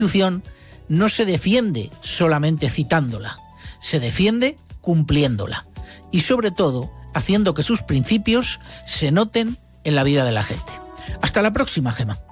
Constitución no se defiende solamente citándola, se defiende cumpliéndola y sobre todo haciendo que sus principios se noten en la vida de la gente. Hasta la próxima, Gemma.